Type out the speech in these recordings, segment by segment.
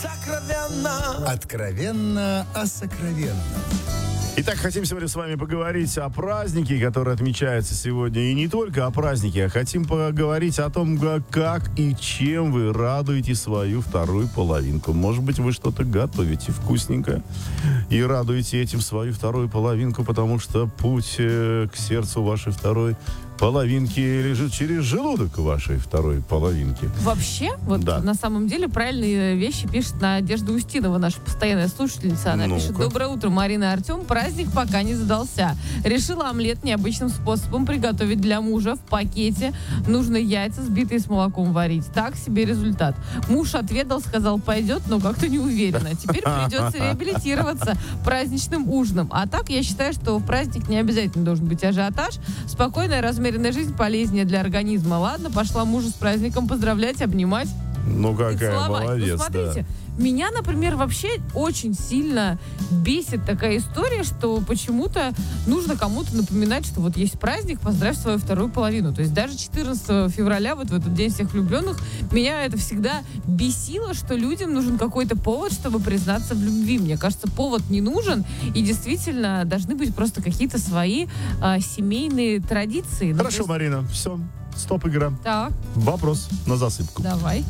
сокровенно. Откровенно о сокровенном. Итак, хотим сегодня с вами поговорить о празднике, который отмечается сегодня. И не только о празднике, а хотим поговорить о том, как и чем вы радуете свою вторую половинку. Может быть, вы что-то готовите вкусненько и радуете этим свою вторую половинку, потому что путь к сердцу вашей второй половинки лежит через желудок вашей второй половинки. Вообще, вот Да. на самом деле правильные вещи пишет Надежда Устинова, наша постоянная слушательница. Она Ну-ка. пишет: доброе утро, Марина и Артем. Праздник пока не задался. Решила омлет необычным способом приготовить для мужа в пакете. Нужно яйца, сбитые с молоком, варить. Так себе результат. Муж отведал, сказал, пойдет, но как-то не уверенно. Теперь придется реабилитироваться праздничным ужином. А так, я считаю, что в праздник не обязательно должен быть ажиотаж. Спокойная, размеренная жизнь полезнее для организма. Ладно, пошла мужа с праздником поздравлять, обнимать Ну, и какая целовать. молодец, Ну, смотрите, меня, например, вообще очень сильно бесит такая история, что почему-то нужно кому-то напоминать, что вот есть праздник, поздравь свою вторую половину. То есть даже 14 февраля, вот в этот день всех влюбленных, меня это всегда бесило, что людям нужен какой-то повод, чтобы признаться в любви. Мне кажется, повод не нужен, и действительно должны быть просто какие-то свои семейные традиции. Ну, Хорошо, то есть- Марина, все, стоп, игра. Так, Вопрос на засыпку. давай.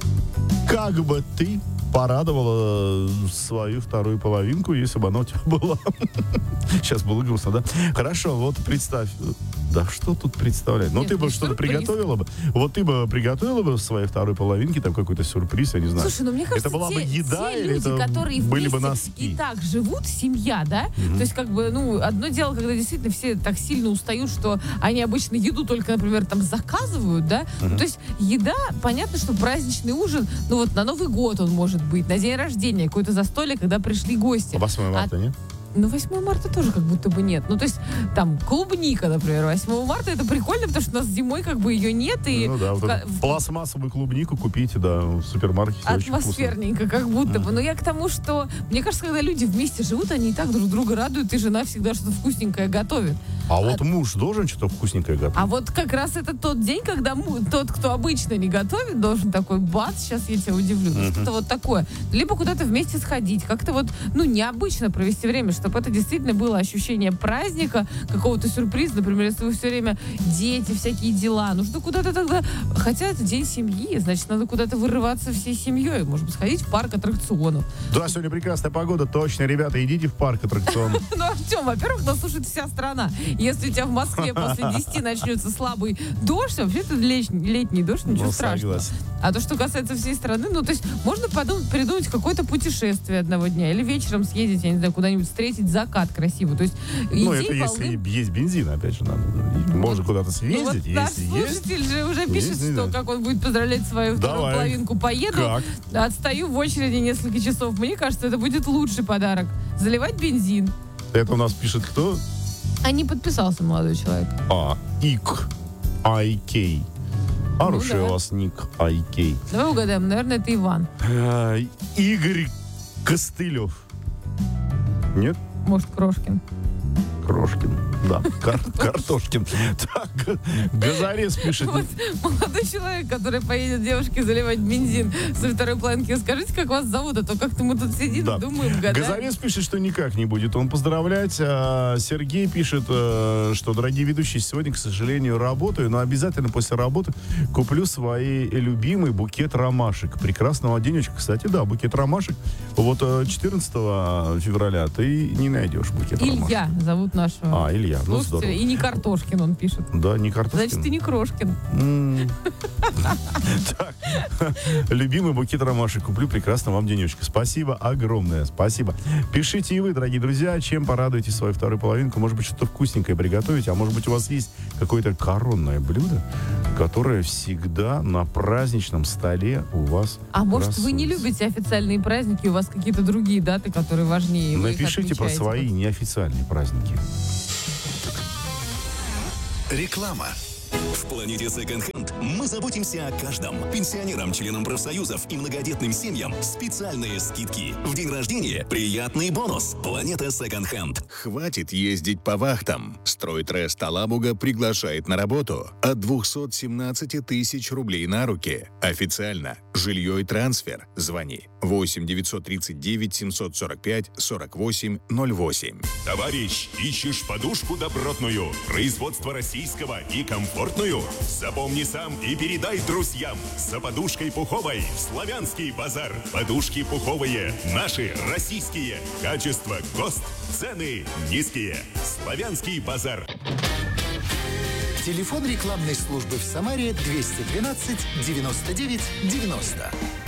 Как бы ты порадовала свою вторую половинку, если бы она у тебя была? Сейчас было грустно, да? Хорошо, вот представь. Да что тут представлять? Ну, Нет, ты бы ну, что-то сюрприз. приготовила бы. Вот ты бы приготовила бы своей второй половинке там какой-то сюрприз, я не знаю. Слушай, ну мне кажется, это была бы еда те или люди, это которые были бы вместе носки? и так живут, семья, да? То есть, как бы, ну, одно дело, когда действительно все так сильно устают, что они обычно еду только, например, там заказывают, да? Ну, то есть, еда, понятно, что праздничный ужин, ну, вот на Новый год он может быть, на день рождения, какое-то застолье, когда пришли гости. 8 марта, нет? Ну, 8 марта тоже как будто бы нет. Ну, то есть, там, клубника, например, 8 марта, это прикольно, потому что у нас зимой как бы ее нет, и Ну да, вот эту пластмассовую клубнику купите, да, в супермаркете. Очень вкусно. атмосферненько, как будто бы. Но я к тому, что, мне кажется, когда люди вместе живут, они и так друг друга радуют, и жена всегда что-то вкусненькое готовит. А вот муж должен что-то вкусненькое готовить? А вот как раз это тот день, когда тот, кто обычно не готовит, должен такой, бац, сейчас я тебя удивлю. Ну, что-то вот такое. Либо куда-то вместе сходить, как-то вот, ну, необычно провести время, чтобы это действительно было ощущение праздника, какого-то сюрприза. Например, если вы все время дети, всякие дела, нужно куда-то тогда... Хотя это день семьи, значит, надо куда-то вырываться всей семьей. Может быть, сходить в парк аттракционов. Да, сегодня прекрасная погода, точно, ребята, идите в парк аттракционов. Ну, Артем, во-первых, нас слушает вся страна. Если у тебя в Москве после 10 начнется слабый дождь, вообще-то летний дождь, ничего Ну, страшного. согласен. А то, что касается всей страны, ну, то есть можно придумать какое-то путешествие одного дня или вечером съездить, я не знаю, куда-нибудь встретить закат красиво. То есть Ну, идей это если полным. есть бензин, опять же, надо. Можно куда-то Ну, съездить, вот наш если есть. слушатель же уже пишет, Есть, что да. как он будет поздравлять свою вторую Давай. половинку. Поеду, Как? отстаю в очереди несколько часов. Мне кажется, это будет лучший подарок. Заливать бензин. Это у нас пишет кто? А не подписался молодой человек. IK. Хороший Ну да. у вас ник IK. Давай угадаем, наверное, это Иван. Игорь Костылев. Нет? Может, Крошкин. Крошкин. Да, Картошкин. Так, Газарес пишет. Вот молодой человек, который поедет девушке заливать бензин со второй планки. Скажите, как вас зовут, а то как-то мы тут сидим, Да. думаем, гадаем. Газарес пишет, что никак не будет он поздравлять. А Сергей пишет, что, дорогие ведущие, сегодня, к сожалению, работаю, но обязательно после работы куплю свой любимый букет ромашек. Прекрасного денечка. Кстати, да, букет ромашек. Вот 14 февраля ты не найдешь букет ромашек. Илья зовут нашего Илья, ну слушателя. здорово. И не Картошкин, он пишет. Да, не Картошкин. Значит, ты не Крошкин. Так, любимый букет ромашек куплю. Прекрасно вам денечка. Спасибо огромное. Спасибо. Пишите и вы, дорогие друзья, чем порадуете свою вторую половинку. Может быть, что-то вкусненькое приготовите, а может быть, у вас есть какое-то коронное блюдо, которое всегда на праздничном столе у вас А может, вы не красуется. любите официальные праздники, у вас какие-то другие даты, которые важнее? и вы их Напишите про отмечаете? свои неофициальные праздники. Реклама. В планете Second Hand Second-Hand мы заботимся о каждом. Пенсионерам, членам профсоюзов и многодетным семьям специальные скидки. В день рождения приятный бонус. Планета Second-Hand. Хватит ездить по вахтам. Стройтрест Алабуга приглашает на работу от 217 тысяч рублей на руки. Официально. Жилье и трансфер. Звони 8 939 745 48 08. Товарищ, ищешь подушку добротную, производство российского и комфортную? Запомни сам и передай друзьям. За подушкой пуховой в Славянский базар. Подушки пуховые, наши, российские. Качество, ГОСТ, цены низкие. Славянский базар. Телефон рекламной службы в Самаре 212 99 90.